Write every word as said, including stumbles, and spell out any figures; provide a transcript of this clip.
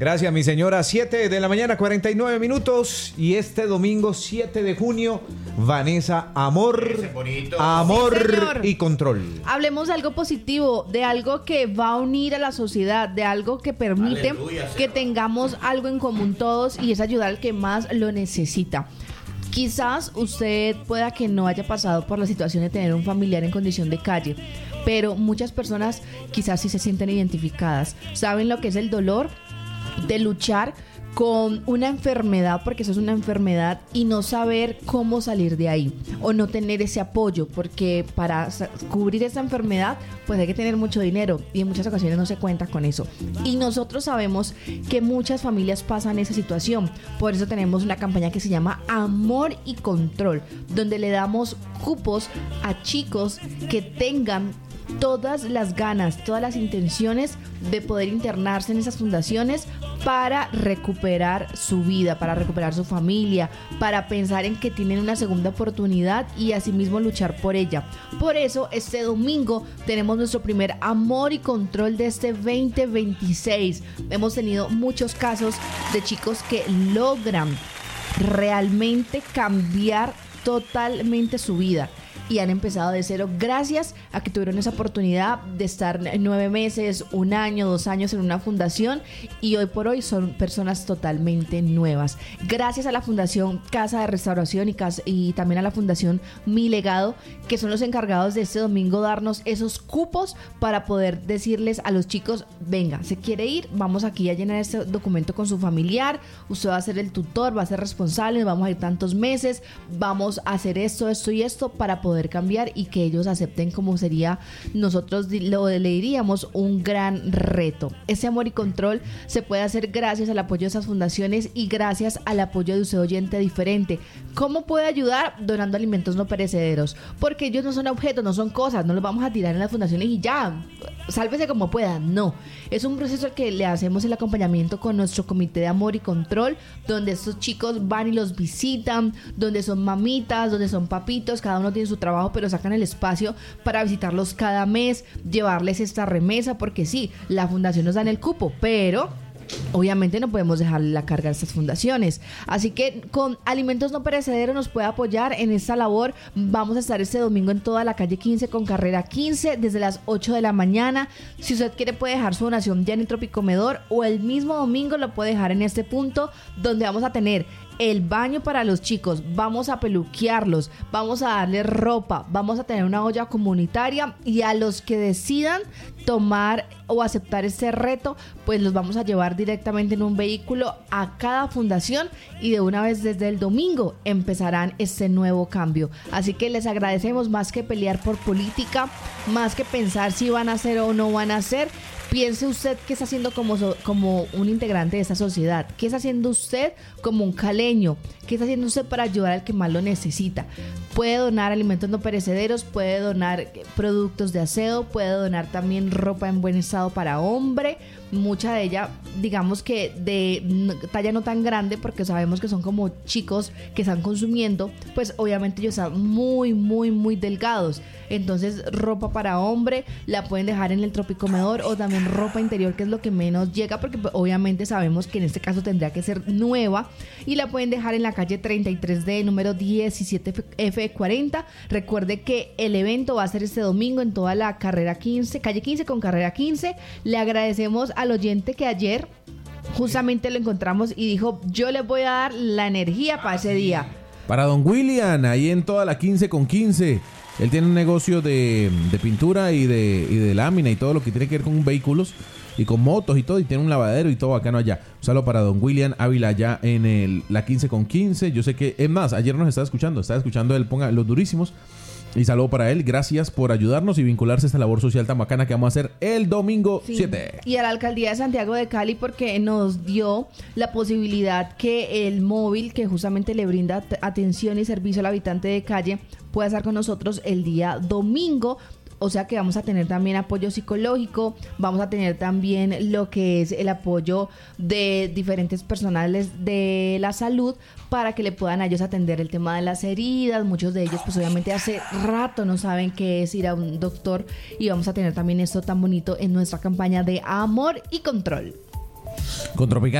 Gracias, mi señora. siete de la mañana, cuarenta y nueve minutos. Y este domingo, siete de junio, Vanessa, amor, amor sí, y control. Hablemos de algo positivo, de algo que va a unir a la sociedad, de algo que permite Aleluya, que tengamos algo en común todos y es ayudar al que más lo necesita. Quizás usted pueda que no haya pasado por la situación de tener un familiar en condición de calle, pero muchas personas quizás sí se sienten identificadas. ¿Saben lo que es el dolor de luchar con una enfermedad, porque eso es una enfermedad, y no saber cómo salir de ahí o no tener ese apoyo? Porque para cubrir esa enfermedad pues hay que tener mucho dinero y en muchas ocasiones no se cuenta con eso, y nosotros sabemos que muchas familias pasan esa situación. Por eso tenemos una campaña que se llama Amor y Control, donde le damos cupos a chicos que tengan todas las ganas, todas las intenciones de poder internarse en esas fundaciones para recuperar su vida, para recuperar su familia, para pensar en que tienen una segunda oportunidad y asimismo luchar por ella. Por eso este domingo tenemos nuestro primer Amor y Control de este veinte veintiséis. Hemos tenido muchos casos de chicos que logran realmente cambiar totalmente su vida y han empezado de cero gracias a que tuvieron esa oportunidad de estar nueve meses, un año, dos años en una fundación, y hoy por hoy son personas totalmente nuevas. Gracias a la Fundación Casa de Restauración y, casa, y también a la Fundación Mi Legado, que son los encargados de este domingo darnos esos cupos para poder decirles a los chicos: venga, ¿se quiere ir? Vamos aquí a llenar este documento con su familiar, usted va a ser el tutor, va a ser responsable, vamos a ir tantos meses, vamos a hacer esto, esto y esto para poder cambiar y que ellos acepten, como sería, nosotros lo le diríamos, un gran reto. Ese Amor y Control se puede hacer gracias al apoyo de esas fundaciones y gracias al apoyo de usted, oyente diferente. ¿Cómo puede ayudar? Donando alimentos no perecederos, porque ellos no son objetos, no son cosas, no los vamos a tirar en las fundaciones y ya, sálvese como pueda. No, es un proceso al que le hacemos el acompañamiento con nuestro comité de Amor y Control, donde estos chicos van y los visitan, donde son mamitas, donde son papitos, cada uno tiene su trabajo, pero sacan el espacio para visitarlos cada mes, llevarles esta remesa, porque sí, la fundación nos da el cupo, pero obviamente no podemos dejar la carga a estas fundaciones. Así que con Alimentos No Perecederos nos puede apoyar en esta labor. Vamos a estar este domingo en toda la calle quince con carrera quince desde las ocho de la mañana. Si usted quiere puede dejar su donación ya en el Tropicomedor, o el mismo domingo lo puede dejar en este punto, donde vamos a tener el baño para los chicos, vamos a peluquearlos, vamos a darles ropa, vamos a tener una olla comunitaria, y a los que decidan tomar o aceptar este reto, pues los vamos a llevar directamente en un vehículo a cada fundación, y de una vez desde el domingo empezarán este nuevo cambio. Así que les agradecemos. Más que pelear por política, más que pensar si van a hacer o no van a hacer, piense usted qué está haciendo como, so, como un integrante de esta sociedad, qué está haciendo usted como un caleño, qué está haciendo usted para ayudar al que más lo necesita. Puede donar alimentos no perecederos, puede donar productos de aseo, puede donar también ropa en buen estado para hombre, mucha de ella, digamos que de talla no tan grande, porque sabemos que son como chicos que están consumiendo, pues obviamente ellos están muy, muy, muy delgados. Entonces ropa para hombre la pueden dejar en el Tropicomedor, o también ropa interior, que es lo que menos llega, porque obviamente sabemos que en este caso tendría que ser nueva, y la pueden dejar en la calle treinta y tres D, número diecisiete F cuarenta. Recuerde que el evento va a ser este domingo en toda la carrera quince, calle quince con carrera quince. Le agradecemos al oyente que ayer justamente lo encontramos y dijo: yo les voy a dar la energía para ese día. Para don William, ahí en toda la quince con quince. Él tiene un negocio de, de pintura y de, y de lámina y todo lo que tiene que ver con vehículos y con motos y todo, y tiene un lavadero y todo bacano allá. Un saludo para don William Ávila allá en el, la quince con quince. Yo sé que, es más, ayer nos estaba escuchando, estaba escuchando él, ponga los durísimos. Y saludo para él, gracias por ayudarnos y vincularse a esta labor social tan bacana que vamos a hacer el domingo sí. siete. Y a la Alcaldía de Santiago de Cali, porque nos dio la posibilidad que el móvil que justamente le brinda atención y servicio al habitante de calle pueda estar con nosotros el día domingo. O sea que vamos a tener también apoyo psicológico, vamos a tener también lo que es el apoyo de diferentes personales de la salud para que le puedan a ellos atender el tema de las heridas. Muchos de ellos pues obviamente hace rato no saben qué es ir a un doctor, y vamos a tener también esto tan bonito en nuestra campaña de Amor y Control. Con Tropical